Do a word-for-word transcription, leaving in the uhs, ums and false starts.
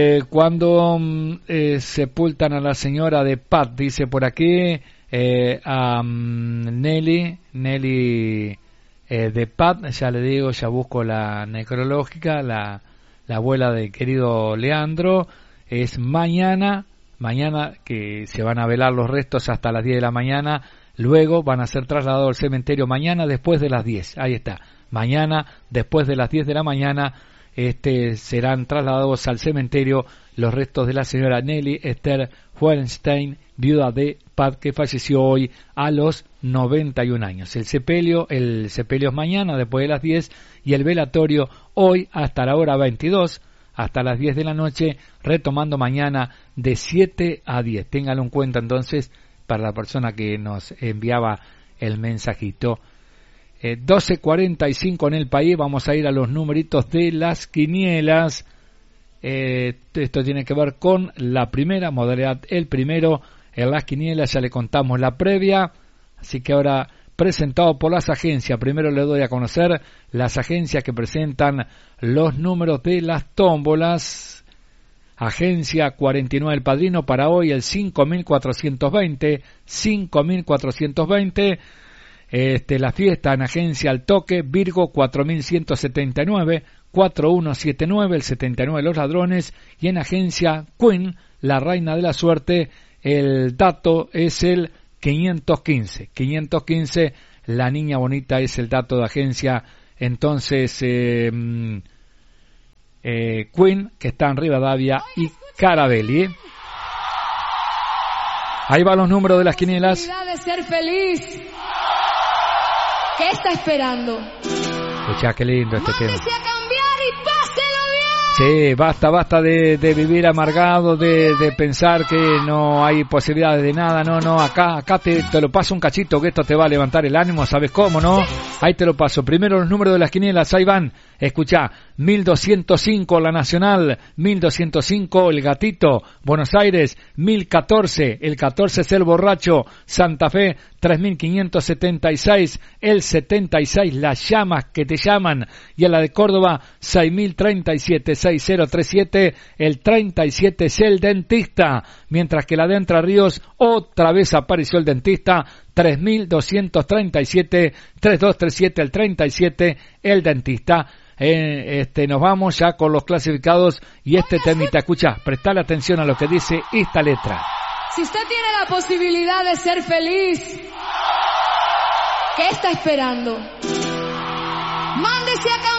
Eh, cuando eh, sepultan a la señora de Pat, dice por aquí, eh, a um, Nelly, Nelly eh, de Pat, ya le digo, ya busco la necrológica, la, la abuela del querido Leandro, es mañana, mañana que se van a velar los restos hasta las diez de la mañana, luego van a ser trasladados al cementerio mañana después de las diez, ahí está, mañana después de las diez de la mañana, Este, serán trasladados al cementerio los restos de la señora Nelly Esther Hohenstein, viuda de Pat, que falleció hoy a los noventa y un años. El sepelio, el sepelio es mañana después de las diez y el velatorio hoy hasta la hora veintidós, hasta las diez de la noche, retomando mañana de siete a diez. Ténganlo en cuenta entonces para la persona que nos enviaba el mensajito. Eh, doce cuarenta y cinco en el país, vamos a ir a los numeritos de las quinielas. Eh, esto tiene que ver con la primera modalidad, el primero en las quinielas, ya le contamos la previa, así que ahora presentado por las agencias, primero le doy a conocer las agencias que presentan los números de las tómbolas. Agencia cuarenta y nueve El Padrino para hoy el cinco mil cuatrocientos veinte, cinco mil cuatrocientos veinte. Este, la fiesta en agencia al toque, Virgo cuatro mil ciento setenta y nueve, cuatro mil ciento setenta y nueve, el setenta y nueve los ladrones, y en agencia Queen, la reina de la suerte, el dato es el quinientos quince, quinientos quince, la niña bonita es el dato de agencia, entonces eh, eh, Queen, que está en Rivadavia, y Carabelli. Ahí van los números de las quinielas. De ser feliz. ¿Qué está esperando? Escucha, qué lindo este tema. Mándese a cambiar y páselo bien. Sí, basta, basta de, de vivir amargado, de, de pensar que no hay posibilidades de nada. No, no, acá acá te, te lo paso un cachito, que esto te va a levantar el ánimo, ¿sabes cómo, no? Ahí te lo paso. Primero los números de las quinielas, ahí van. Escuchá, mil doscientos cinco la Nacional, mil doscientos cinco el Gatito, Buenos Aires, mil catorce, el catorce es el Borracho, Santa Fe, tres mil quinientos setenta y seis, el setenta y seis, las llamas que te llaman, y en la de Córdoba, seis mil treinta y siete, seis mil treinta y siete, el treinta y siete es el Dentista, mientras que la de Entre Ríos, otra vez apareció el Dentista, tres mil doscientos treinta y siete, tres mil doscientos treinta y siete, el treinta y siete, el Dentista. Eh, este, nos vamos ya con los clasificados y este temita, escucha, prestale atención a lo que dice esta letra. Si usted tiene la posibilidad de ser feliz, ¿qué está esperando? Mándese a